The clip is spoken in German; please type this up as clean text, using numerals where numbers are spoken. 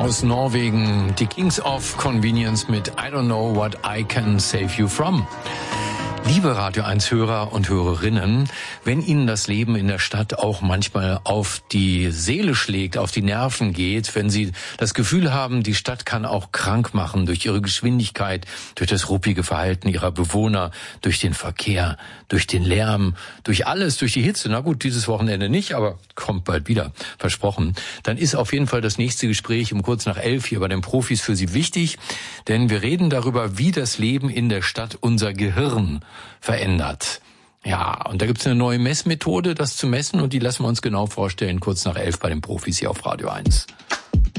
aus Norwegen, die Kings of Convenience mit I don't know what I can save you from. Liebe Radio 1 Hörer und Hörerinnen, wenn Ihnen das Leben in der Stadt auch manchmal auf die Seele schlägt, auf die Nerven geht, wenn Sie das Gefühl haben, die Stadt kann auch krank machen durch ihre Geschwindigkeit, durch das ruppige Verhalten ihrer Bewohner, durch den Verkehr, durch den Lärm, durch alles, durch die Hitze, na gut, dieses Wochenende nicht, aber kommt bald wieder, versprochen, dann ist auf jeden Fall das nächste Gespräch um kurz nach 11 hier bei den Profis für Sie wichtig, denn wir reden darüber, wie das Leben in der Stadt unser Gehirn verändert. Ja, und da gibt's eine neue Messmethode, das zu messen, und die lassen wir uns genau vorstellen, kurz nach 11 bei den Profis hier auf Radio 1.